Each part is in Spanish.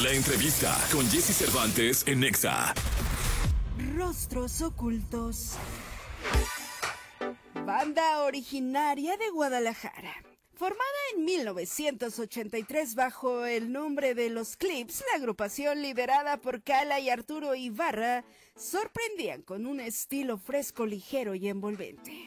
La entrevista con Jesse Cervantes en Nexa. Rostros ocultos. Banda originaria de Guadalajara. Formada en 1983 bajo el nombre de Los Clips, la agrupación liderada por Cala y Arturo Ibarra sorprendían con un estilo fresco, ligero y envolvente.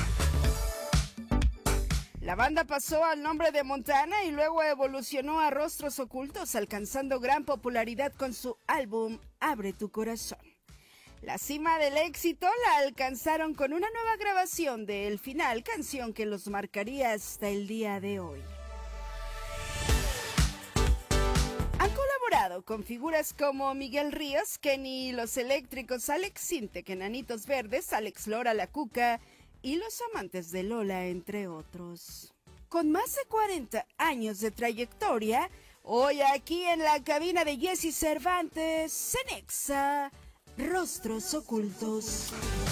La banda pasó al nombre de Montana y luego evolucionó a Rostros Ocultos, alcanzando gran popularidad con su álbum Abre tu Corazón. La cima del éxito la alcanzaron con una nueva grabación de El Final, canción que los marcaría hasta el día de hoy. Han colaborado con figuras como Miguel Ríos, Kenny y Los Eléctricos, Alex Sintek, Enanitos Verdes, Alex Lora La Cuca y Los Amantes de Lola, entre otros. Con más de 40 años de trayectoria, hoy aquí en la cabina de Jesse Cervantes, en Nexa, Rostros Ocultos.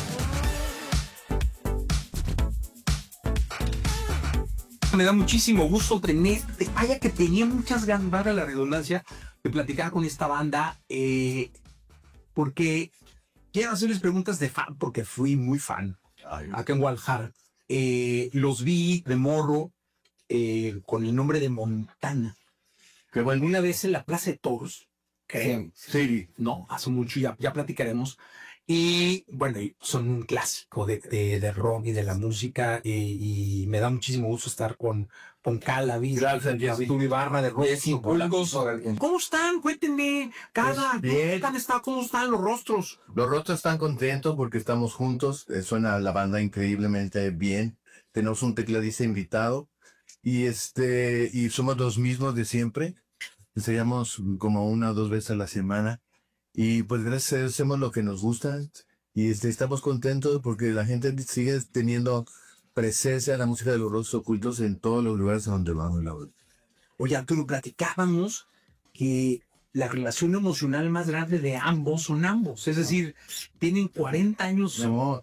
Me da muchísimo gusto tener, vaya que tenía muchas ganas, valga la redundancia, de platicar con esta banda, porque quiero hacerles preguntas de fan, porque fui muy fan acá en Guadalajara. Los vi de morro con el nombre de Montana, que alguna vez en la Plaza de Toros, creo. Sí. No, hace mucho, ya platicaremos. Y bueno, son un clásico de rock y de la música, y me da muchísimo gusto estar con Calavis. Gracias, Arturo Ibarra de Rostros Ocultos. ¿Cómo están? Cuéntenme, ¿cómo están los rostros? Los rostros están contentos porque estamos juntos, suena la banda increíblemente bien, tenemos un tecladista invitado, y somos los mismos de siempre, ensayamos como 1 o 2 veces a la semana. Y pues gracias a Dios hacemos lo que nos gusta y estamos contentos porque la gente sigue teniendo presencia de la música de los Rostros Ocultos en todos los lugares a donde vamos. Oye, Arturo, platicábamos que la relación emocional más grande de ambos son ambos. Es decir, tienen 40 años. No.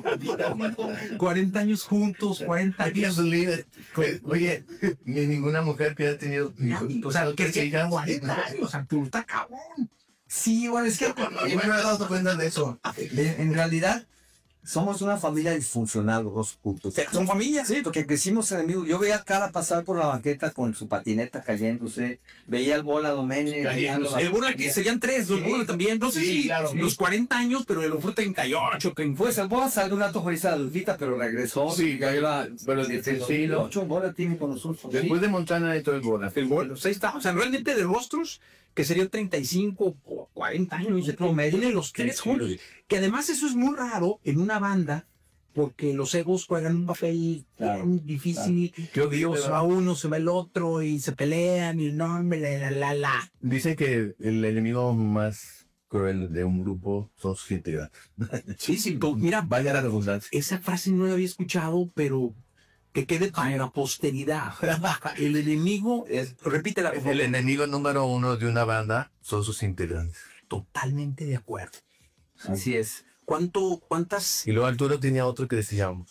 40 años juntos, 40 años. Oye, ni ninguna mujer que haya tenido. O sea, que digan 40 años, Arturo, está cabrón. Sí, bueno, es que yo me he dado cuenta de eso. En realidad somos una familia disfuncional, los dos juntos. ¿Son familia? Sí, porque crecimos enemigos. Yo veía a Cara pasar por la banqueta con su patineta cayéndose, veía al Bola Doménez cayéndose. El Bola, que serían 3, los Bola también, no sé si claro, los 40 años, pero el fue 38, que fue. Pues el Bola salió un rato jueza de Lupita, pero regresó. Sí, pero sí, 8 Bola tiene con nosotros. Después de Montana y todo el Bola. El Bola, ahí está. O sea, realmente de rostros, que serían 35 o 40 años de promedio, tienen los 3 juntos. Que además eso es muy raro en una banda, porque los egos juegan un papel difícil. Claro. Dios va uno, se va el otro y se pelean y no, la. Dicen que el enemigo más cruel de un grupo son sus integrantes. Sí, mira, Vaya la redundancia. esa frase no la había escuchado, pero que quede para la posteridad. El enemigo repítela, por favor. El enemigo número 1 de una banda son sus integrantes. Totalmente de acuerdo. Así es. ¿Cuántas? Y luego Arturo tenía otro que decíamos.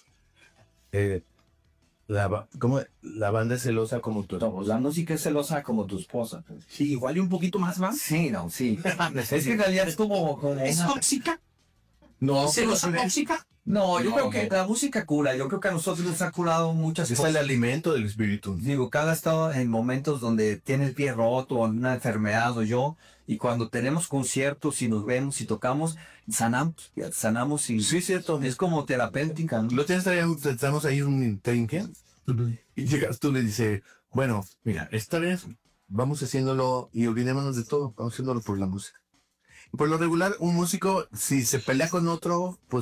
La banda es celosa como tú. No, la música es celosa como tu esposa. Sí, igual y un poquito más, ¿va? Sí, no, sí. Es que en realidad es como... ¿Es tóxica? No, ¿Celosa tóxica? No, yo creo que la música cura. Yo creo que a nosotros nos ha curado muchas es cosas. el alimento del espíritu. Digo, cada estado en momentos donde tiene el pie roto o una enfermedad o y cuando tenemos conciertos y nos vemos y tocamos, sanamos y... Sí, cierto. Es como terapéutica, ¿no? Lo tienes ahí, estamos ahí en un trinque y llegas tú y le dices, bueno, mira, esta vez vamos haciéndolo y olvidémonos de todo, vamos haciéndolo por la música. Por lo regular, un músico, si se pelea con otro, pues